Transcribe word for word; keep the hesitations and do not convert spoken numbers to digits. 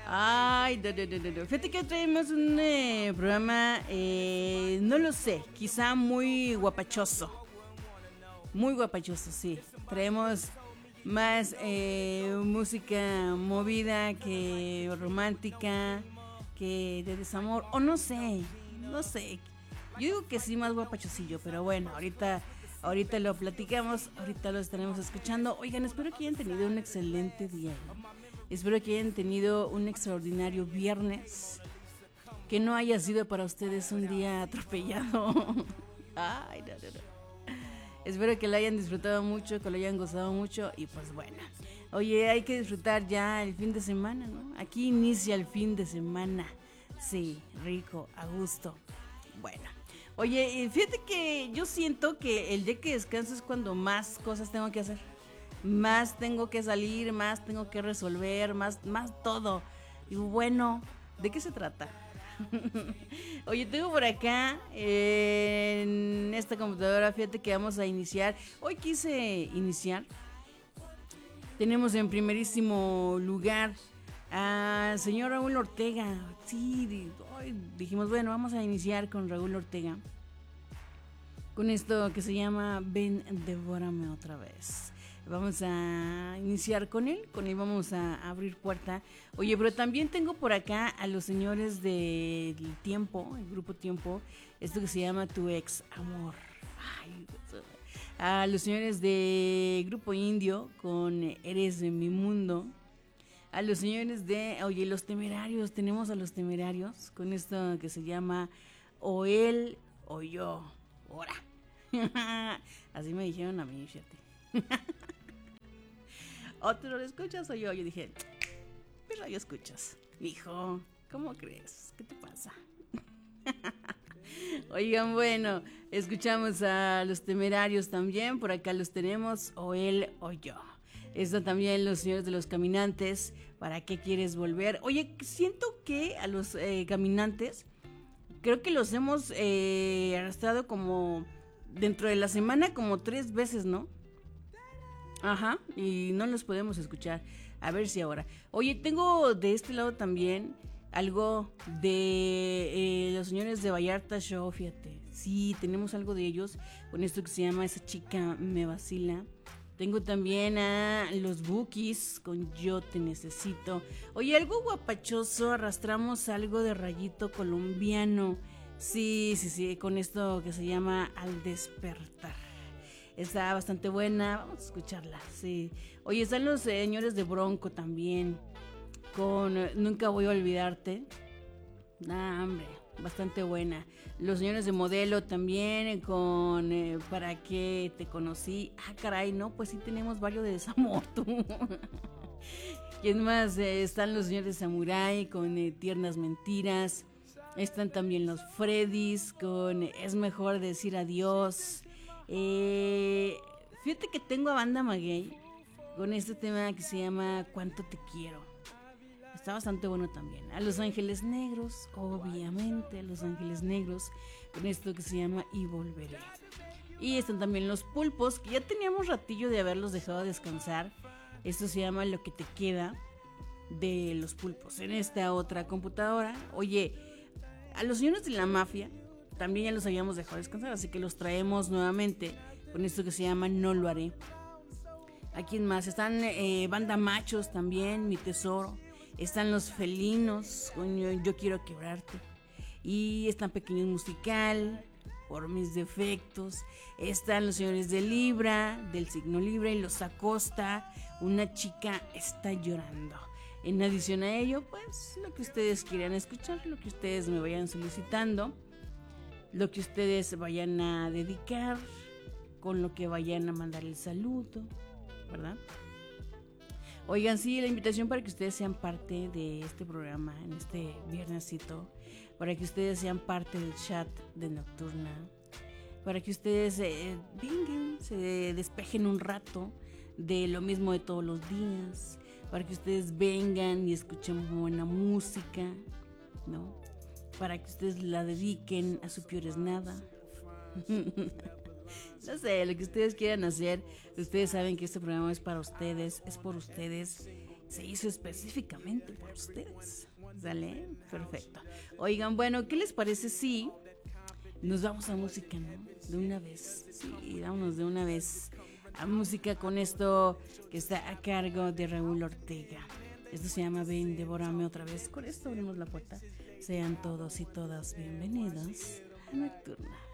Ay, no, no, no, no, no. Fíjate que traemos un eh, programa, eh, no lo sé, quizá muy guapachoso. Muy guapachoso, sí. Traemos más eh, música movida que romántica, que de desamor, o no sé, no sé. Yo digo que sí, más guapachosillo, pero bueno, ahorita, ahorita lo platicamos, ahorita lo estaremos escuchando. Oigan, espero que hayan tenido un excelente día. Espero que hayan tenido un extraordinario viernes. Que no haya sido para ustedes un día atropellado. Ay, no, no, no. Espero que lo hayan disfrutado mucho, que lo hayan gozado mucho y pues bueno. Oye, hay que disfrutar ya el fin de semana, ¿no? Aquí inicia el fin de semana. Sí, rico, a gusto. Bueno. Oye, fíjate que yo siento que el día que descanso es cuando más cosas tengo que hacer. Más tengo que salir, más tengo que resolver, más, más todo. Y bueno, ¿de qué se trata? Oye, tengo por acá eh, en esta computadora, fíjate que vamos a iniciar. Hoy quise iniciar. Tenemos en primerísimo lugar al señor Raúl Ortega. Sí, hoy dijimos, bueno, vamos a iniciar con Raúl Ortega. Con esto que se llama Ven, devórame otra vez. Vamos a iniciar con él, con él vamos a abrir puerta. Oye, pero también tengo por acá a los señores del Tiempo, el grupo Tiempo, esto que se llama Tu Ex Amor. Ay, a los señores de Grupo Indio con Eres de mi mundo. A los señores de, oye, Los Temerarios, tenemos a Los Temerarios con esto que se llama O él o yo. Ahora. Así me dijeron a mí, fíjate. ¿Otro lo escuchas o yo? Yo dije, pero yo escuchas. Hijo, ¿cómo crees? ¿Qué te pasa? Oigan, bueno, escuchamos a Los Temerarios también. Por acá los tenemos, o él o yo. Está también Los Señores de los Caminantes. ¿Para qué quieres volver? Oye, siento que a los eh, caminantes, creo que los hemos eh, arrastrado como dentro de la semana como tres veces, ¿no? Ajá, y no los podemos escuchar. A ver si ahora. Oye, tengo de este lado también algo de eh, los señores de Vallarta Show, fíjate. Sí, tenemos algo de ellos con esto que se llama Esa chica me vacila. Tengo también a los Bookies con Yo te necesito. Oye, algo guapachoso, arrastramos algo de Rayito Colombiano. Sí, sí, sí, con esto que se llama Al despertar. Está bastante buena, vamos a escucharla, sí. Oye, están los señores de Bronco también, con eh, Nunca voy a olvidarte. Ah, hombre, bastante buena. Los señores de Modelo también, con eh, ¿Para qué te conocí? Ah, caray, no, pues sí tenemos varios de desamor, tú. ¿Quién más? Eh, están los señores de Samurai, con eh, Tiernas Mentiras. Están también los Freddys, con eh, Es mejor decir adiós. Eh, fíjate que tengo a Banda Maguey con este tema que se llama Cuánto te quiero. Está bastante bueno también. A Los Ángeles Negros, obviamente, a Los Ángeles Negros con esto que se llama Y volveré. Y están también los Pulpos, que ya teníamos ratillo de haberlos dejado descansar. Esto se llama Lo que te queda de los Pulpos. En esta otra computadora, oye, a los señores de la mafia también ya los habíamos dejado descansar, así que los traemos nuevamente con esto que se llama No lo haré. ¿A quién más? Están eh, Banda Machos también, Mi Tesoro. Están los Felinos con Yo, Yo quiero quebrarte. Y están Pequeños Musical, Por mis defectos. Están los señores de Libra, del signo Libra, y los Acosta, Una chica está llorando. En adición a ello, pues lo que ustedes quieran escuchar, lo que ustedes me vayan solicitando, lo que ustedes vayan a dedicar, con lo que vayan a mandar el saludo, ¿verdad? Oigan, sí, la invitación para que ustedes sean parte de este programa, en este viernesito, para que ustedes sean parte del chat de Nocturna, para que ustedes eh, vengan, se despejen un rato de lo mismo de todos los días, para que ustedes vengan y escuchen buena música, ¿no? Para que ustedes la dediquen a su peor es nada. No sé, lo que ustedes quieran hacer. Ustedes saben que este programa es para ustedes, es por ustedes. se hizo específicamente por ustedes. ¿Sale? Perfecto. Oigan, bueno, ¿qué les parece si nos vamos a música, ¿no? De una vez. Sí, vámonos de una vez a música con esto que está a cargo de Raúl Ortega. Esto se llama Ven, devórame otra vez. Con esto abrimos la puerta. Sean todos y todas bienvenidos a Nocturna.